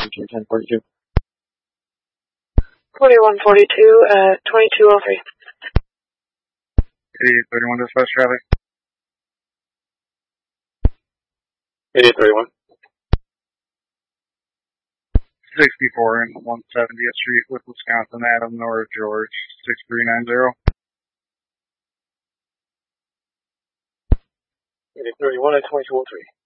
1042. 4142 at 2203. 8831 dispatch traffic. 8831. 64 and 170th Street with Wisconsin, Adam, North George, 6390. 8831 at 2203.